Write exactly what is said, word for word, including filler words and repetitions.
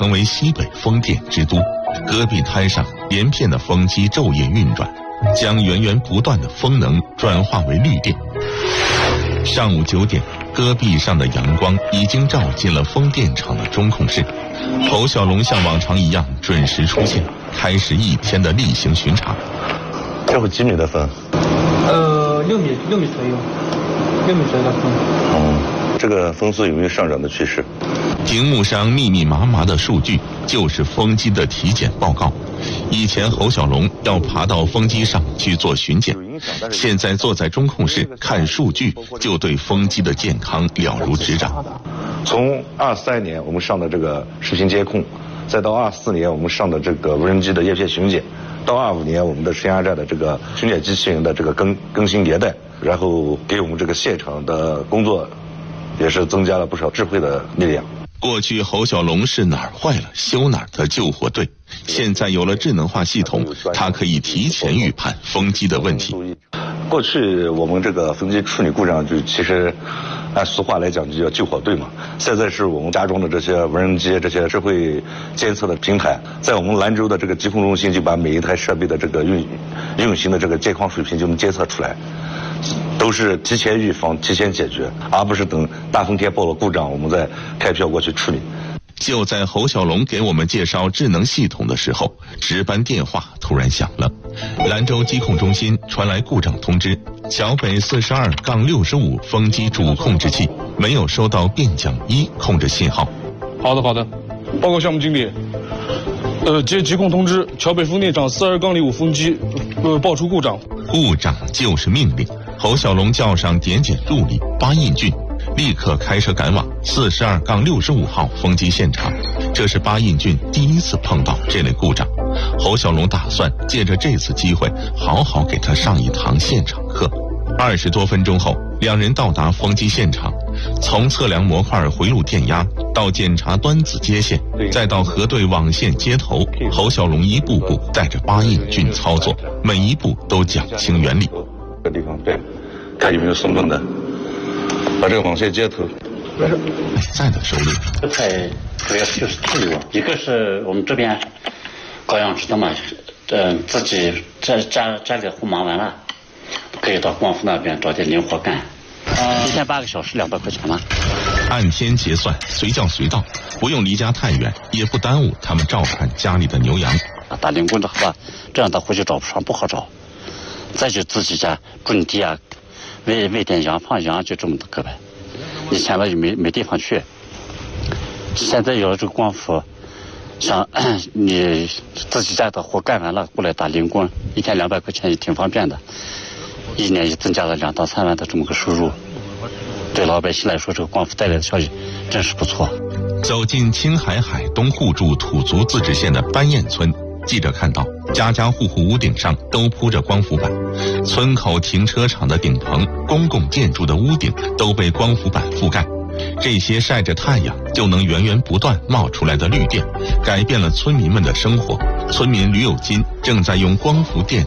成为西北风电之都。戈壁滩上连片的风机昼夜运转，将源源不断的风能转化为绿电。上午九点，戈壁上的阳光已经照进了风电场的中控室。侯小龙像往常一样准时出现，开始一天的例行巡查。 这会几米的风？ 呃，六米，六米左右，六米左右的风。 嗯，这个风速有没有上涨的趋势？ 屏幕上密密麻麻的数据就是风机的体检报告。以前侯小龙要爬到风机上去做巡检，现在坐在中控室看数据，就对风机的健康了如指掌。 从二三年我们上的这个视频监控，再到二四年我们上的这个无人机的叶片巡检，到二五年我们的深压寨的这个巡检机器人的这个更更新迭代，然后给我们这个现场的工作也是增加了不少智慧的力量。 过去侯小龙是哪儿坏了修哪儿的救火队，现在有了智能化系统，他可以提前预判风机的问题。 过去我们这个风机处理故障就其实按俗话来讲就叫救火队嘛，现在是我们加装的这些无人机这些智慧监测的平台，在我们兰州的这个疾控中心就把每一台设备的这个运运行的这个健康水平就能监测出来，都是提前预防提前解决，而不是等大风天报了故障我们再开票过去处理。 就在侯小龙给我们介绍智能系统的时候，值班电话突然响了。兰州疾控中心传来故障通知，桥北四十二杠六十五风机主控制器没有收到变桨一控制信号。 好的好的，报告项目经理。呃，接疾控通知，桥北风电场四二杠零五风机呃爆出故障。 故障就是命令。侯小龙叫上点检助理巴应俊，立刻开车赶往四十二杠六十五号风机现场。这是巴应俊第一次碰到这类故障，侯小龙打算借着这次机会好好给他上一堂现场课。二十多分钟后，两人到达风机现场，从测量模块回路电压到检查端子接线，再到核对网线接头，侯小龙一步步带着巴应俊操作，每一步都讲清原理。 这地方对，看有没有松动的，把这个网线接头在的手里。 这块主要就是处理网，一个是我们这边高阳知道嘛，呃，自己这家家里活忙完了，可以到光伏那边找点零活干。呃，一天八个小时，两百块钱吗？ 按天结算，随叫随到，不用离家太远，也不耽误他们照看家里的牛羊。 打零工的话，这样他回去找不上，不好找。再就自己家种地啊，喂喂点羊放羊，就这么的个呗。以前了就没没地方去，现在有了这个光伏，像你自己家的活干完了，过来打零工，一天两百块钱也挺方便的，一年也增加了两到三万的这么个收入。对老百姓来说，这个光伏带来的效益真是不错。 走进青海海东互助土族自治县的班堰村，记者看到家家户户屋顶上都铺着光伏板，村口停车场的顶棚、公共建筑的屋顶都被光伏板覆盖。这些晒着太阳就能源源不断冒出来的绿电，改变了村民们的生活。村民吕有金正在用光伏电